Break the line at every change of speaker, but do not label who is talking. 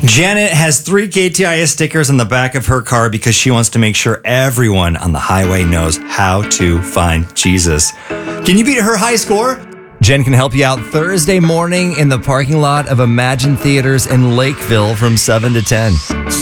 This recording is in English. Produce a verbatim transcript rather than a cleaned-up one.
Janet has three K T I S stickers on the back of her car because she wants to make sure everyone on the highway knows how to find Jesus. Can you beat her high score?
Jen can help you out Thursday morning in the parking lot of Imagine Theaters in Lakeville from seven to ten.